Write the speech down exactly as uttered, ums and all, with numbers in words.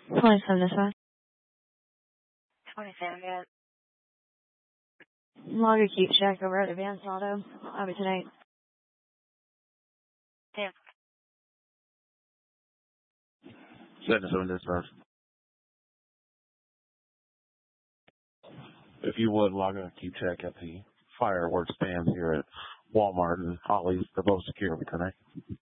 twenty-seven dispatch. twenty-seven, good. Log a keep check over at Advanced Auto. I'll be tonight. ten. seventy-seven dispatch. If you would log a keep check at the fireworks stand here at Walmart and Ollie's, they're both secure tonight.